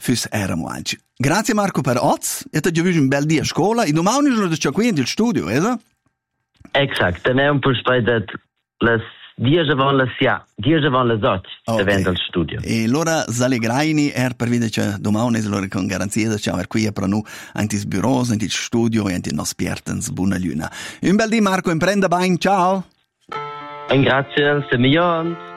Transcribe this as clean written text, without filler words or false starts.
füs eramuanci. Grazie Marco per Oz, e ti ho visto un bel dia a scuola, e domani sono da qui nel studio, eh? Exact, ne un po' spaidat las 10 avant las 8 davanti al studio. E allora Zalegraini per vedere che domani allora con garanzia che c'è qui per noi anche il bureau, anche il studio e anche i nostri piertens buona luna. Un bel dia Marco, imprenda bene, ciao! Grazie, se milioni.